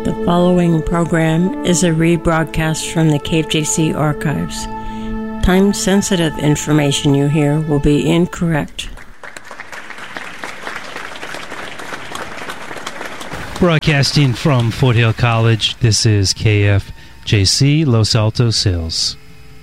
The following program is a rebroadcast from the KFJC archives. Time-sensitive information you hear will be incorrect. Broadcasting from Fort Hill College, this is KFJC Los Altos Hills.